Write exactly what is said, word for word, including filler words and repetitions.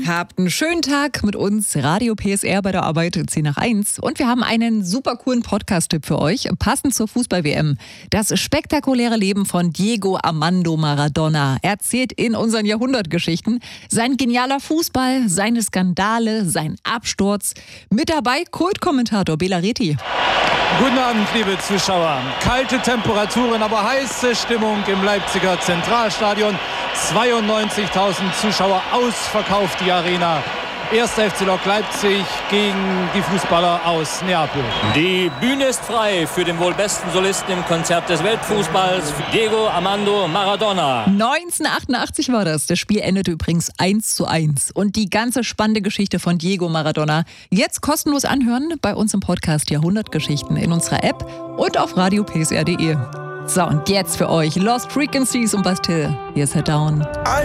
Habt einen schönen Tag mit uns, Radio P S R bei der Arbeit, zehn nach eins. Und wir haben einen super coolen Podcast-Tipp für euch, passend zur Fußball-W M. Das spektakuläre Leben von Diego Armando Maradona erzählt in unseren Jahrhundertgeschichten. Sein genialer Fußball, seine Skandale, sein Absturz. Mit dabei Kultkommentator Bela Reti. Guten Abend, liebe Zuschauer. Kalte Temperaturen, aber heiße Stimmung im Leipziger Zentralstadion. zweiundneunzigtausend Zuschauer, ausverkauft die Arena. Erster F C Lok Leipzig gegen die Fußballer aus Neapel. Die Bühne ist frei für den wohl besten Solisten im Konzert des Weltfußballs, Diego Armando Maradona. neunzehnhundertachtundachtzig war das. Das Spiel endete übrigens eins zu eins. Und die ganze spannende Geschichte von Diego Maradona jetzt kostenlos anhören bei uns im Podcast Jahrhundertgeschichten in unserer App und auf radio p s r punkt d e. So, und jetzt für euch Lost Frequencies und Bastille. Hier ist Head Down.